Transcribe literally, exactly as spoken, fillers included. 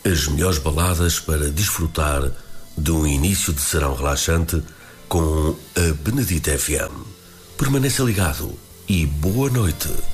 As melhores baladas para desfrutar de um início de serão relaxante com a Benedita F M. Permaneça ligado e boa noite.